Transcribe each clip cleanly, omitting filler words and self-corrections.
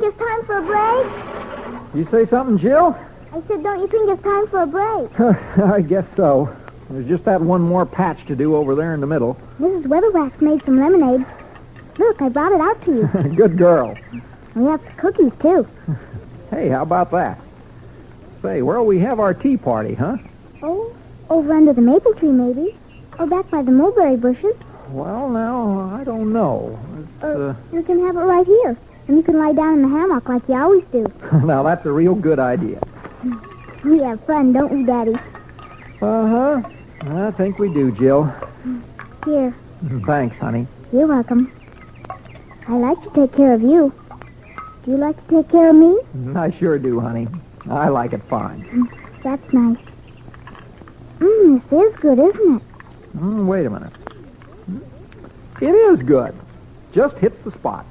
think it's time for a break? You say something, Jill? I said, don't you think it's time for a break? I guess so. There's just that one more patch to do over there in the middle. Mrs. Weatherwax made some lemonade. Look, I brought it out to you. Good girl. We have cookies, too. Hey, how about that? Say, where'll we have our tea party, huh? Oh, over under the maple tree, maybe. Or back by the mulberry bushes. Well, now, I don't know. You can have it right here. And you can lie down in the hammock like you always do. Now, that's a real good idea. We have fun, don't we, Daddy? Uh-huh. I think we do, Jill. Here. Thanks, honey. You're welcome. I like to take care of you. Do you like to take care of me? I sure do, honey. I like it fine. That's nice. This is good, isn't it? Wait a minute. It is good. Just hits the spot.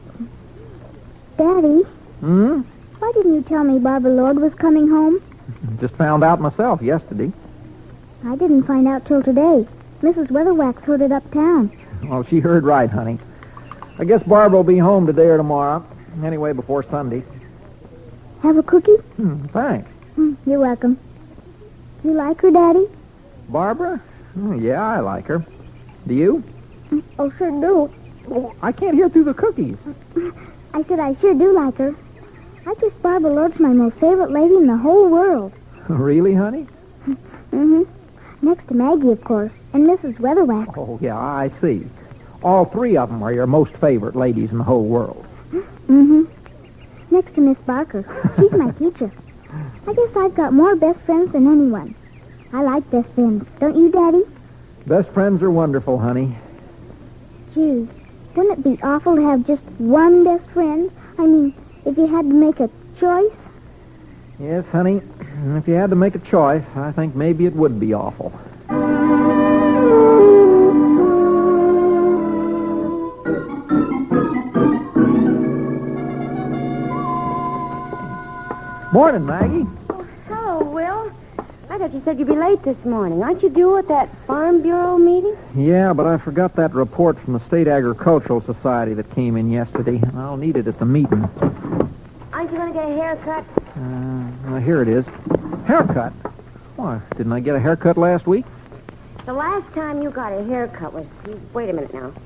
Daddy, Hmm? why didn't you tell me Barbara Lord was coming home? Just found out myself yesterday. I didn't find out till today. Mrs. Weatherwax heard it uptown. Well, she heard right, honey. I guess Barbara will be home today or tomorrow. Anyway, before Sunday. Have a cookie? Thanks. You're welcome. Do you like her, Daddy? Barbara? Yeah, I like her. Do you? Oh, sure do. Oh, I can't hear through the cookies. I said I sure do like her. I guess Barbara Lord's my most favorite lady in the whole world. Really, honey? Mm-hmm. Next to Maggie, of course, and Mrs. Weatherwax. Oh, yeah, I see. All three of them are your most favorite ladies in the whole world. Mm-hmm. Next to Miss Barker. She's my teacher. I guess I've got more best friends than anyone. I like best friends. Don't you, Daddy? Best friends are wonderful, honey. Gee, wouldn't it be awful to have just one best friend? I mean, if you had to make a choice? Yes, honey. If you had to make a choice, I think maybe it would be awful. Morning, Maggie. Hello, Will. I thought you said you'd be late this morning. Aren't you due at that Farm Bureau meeting? Yeah, but I forgot that report from the State Agricultural Society that came in yesterday, and I'll need it at the meeting. Aren't you going to get a haircut? Well, here it is. Haircut? Why, didn't I get a haircut last week? The last time you got a haircut was... Wait a minute now.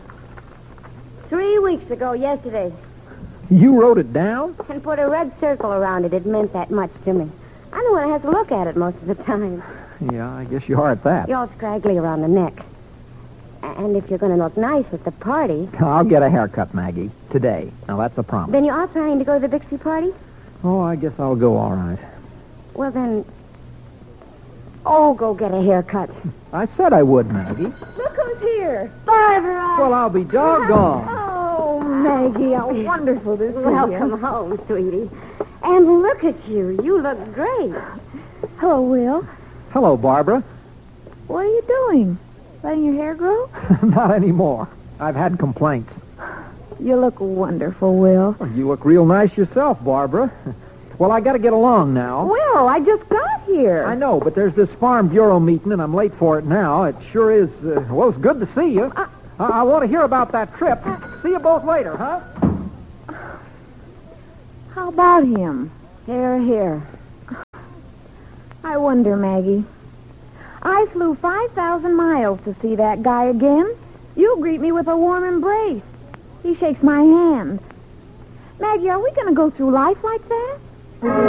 3 weeks ago yesterday. You wrote it down? And put a red circle around it. It meant that much to me. I don't want to have to look at it most of the time. Yeah, I guess you are at that. You're all scraggly around the neck. And if you're going to look nice at the party... I'll get a haircut, Maggie, today. Now, that's a promise. Then you are planning to go to the Bixby party? Oh, I guess I'll go all right. Well, then... Oh, go get a haircut. I said I would, Maggie. Look who's here. Barbara! Well, I'll be doggone. Oh, Maggie, how wonderful this is. Welcome home, sweetie. And look at you. You look great. Hello, Will. Hello, Barbara. What are you doing? Letting your hair grow? Not anymore. I've had complaints. You look wonderful, Will. Well, you look real nice yourself, Barbara. Well, I got to get along now. Will, I just got here. I know, but there's this Farm Bureau meeting, and I'm late for it now. It sure is, well, it's good to see you. I want to hear about that trip. See you both later, huh? How about him? Here. I wonder, Maggie. I flew 5,000 miles to see that guy again. You greet me with a warm embrace. He shakes my hand. Maggie, are we going to go through life like that?